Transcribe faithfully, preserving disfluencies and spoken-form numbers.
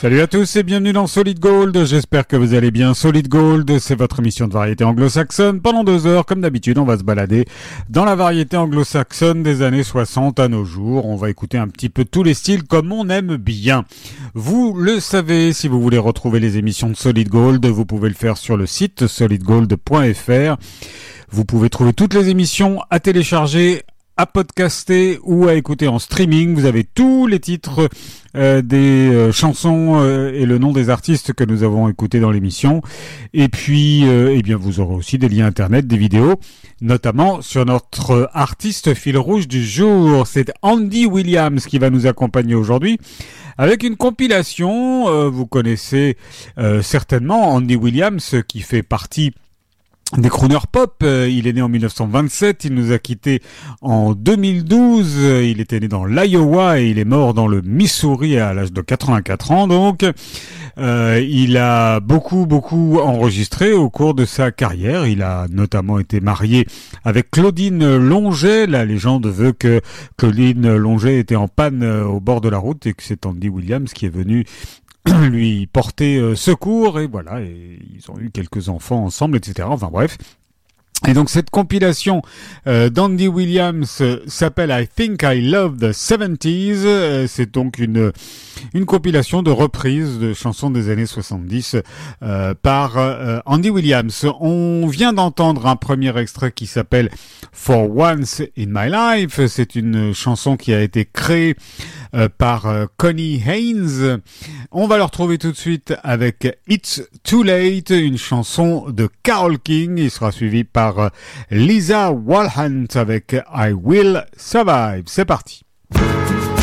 Salut à tous et bienvenue dans Solid Gold, j'espère que vous allez bien. Solid Gold, c'est votre émission de variété anglo-saxonne. Pendant deux heures, comme d'habitude, on va se balader dans la variété anglo-saxonne des années soixante à nos jours. On va écouter un petit peu tous les styles comme on aime bien. Vous le savez, si vous voulez retrouver les émissions de Solid Gold, vous pouvez le faire sur le site solid gold point f r. Vous pouvez trouver toutes les émissions à télécharger, à podcaster ou à écouter en streaming. Vous avez tous les titres euh, des euh, chansons euh, et le nom des artistes que nous avons écoutés dans l'émission. Et puis, euh, eh bien, vous aurez aussi des liens internet, des vidéos, notamment sur notre artiste fil rouge du jour. C'est Andy Williams qui va nous accompagner aujourd'hui avec une compilation. Euh, vous connaissez euh, certainement Andy Williams qui fait partie des crooners pop. Il est né en mille neuf cent vingt-sept, il nous a quittés en deux mille douze, il était né dans l'Iowa et il est mort dans le Missouri à l'âge de quatre-vingt-quatre ans donc. Euh, il a beaucoup beaucoup enregistré au cours de sa carrière, il a notamment été marié avec Claudine Longet. La légende veut que Claudine Longet était en panne au bord de la route et que c'est Andy Williams qui est venu lui porter euh, secours, et voilà, et ils ont eu quelques enfants ensemble, et cetera. Enfin bref. Et donc cette compilation euh, d'Andy Williams euh, s'appelle I Think I Love the seventies. Euh, c'est donc une une compilation de reprises de chansons des années soixante-dix euh, par euh, Andy Williams. On vient d'entendre un premier extrait qui s'appelle For Once in My Life. C'est une chanson qui a été créée euh, par euh, Connie Haynes. On va le retrouver tout de suite avec It's Too Late, une chanson de Carole King. Il sera suivi par euh, Lisa Walhant avec I Will Survive. C'est parti.